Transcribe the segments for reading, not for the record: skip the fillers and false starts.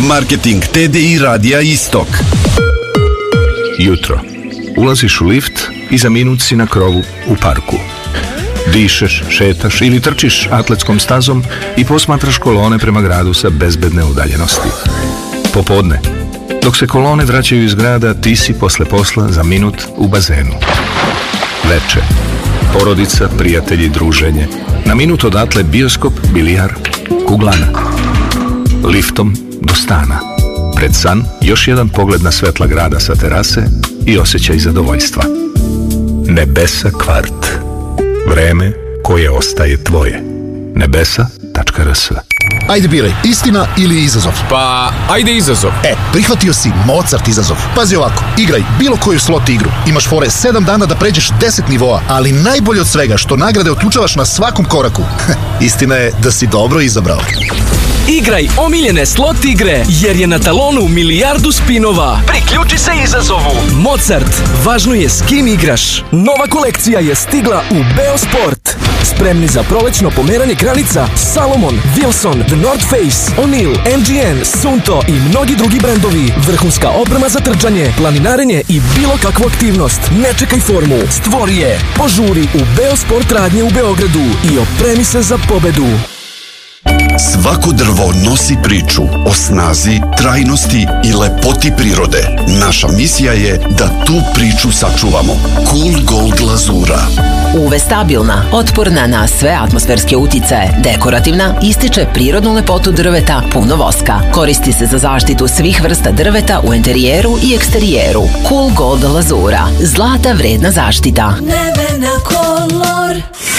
Marketing TDI Radija Istok. Jutro. Ulaziš u lift i za minut si na krovu u parku. Dišeš, šetaš ili trčiš atletskom stazom i posmatraš kolone prema gradu sa bezbedne udaljenosti. Popodne. Dok se kolone vraćaju iz grada, ti si posle posla za minut u bazenu. Veče. Porodica, prijatelji, druženje. Na minut odatle bioskop, bilijar, kuglana. Liftom do stana. Pred san još jedan pogled na svetla grada sa terase i osjećaj zadovoljstva. Nebesa kvart. Vreme koje ostaje tvoje. Nebesa.rs. Ajde biraj, istina ili izazov? Pa, ajde izazov. Prihvatio si Mozart izazov. Pazi ovako, igraj bilo koju slot igru. Imaš fore 7 dana da pređeš 10 nivoa, ali najbolje od svega što nagrade otključavaš na svakom koraku. Istina je da si dobro izabrao. Igraj omiljene slot igre, jer je na talonu milijardu spinova. Priključi se izazovu. Mozart, važno je s kim igraš. Nova kolekcija je stigla u Beosport. Spremni za prolećno pomeranje granica Salomon, Wilson, The North Face, O'Neill, MGN, Sunto i mnogi drugi brendovi. Vrhunska oprema za trčanje, planinarenje i bilo kakvu aktivnost. Ne čekaj formu, stvori je. Požuri u Beosport radnje u Beogradu i opremi se za pobedu. Svako drvo nosi priču o snazi, trajnosti i lepoti prirode. Naša misija je da tu priču sačuvamo. Cool Gold glazura. UV stabilna, otporna na sve atmosferske uticaje, dekorativna, ističe prirodnu lepotu drveta, puno voska. Koristi se za zaštitu svih vrsta drveta u interijeru i eksterijeru. Cool Gold glazura. Zlata vredna zaštita. Nevena kolor.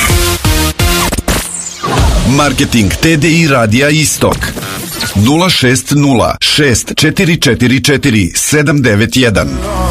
Marketing TDI Radija Istok. 060 6444 791.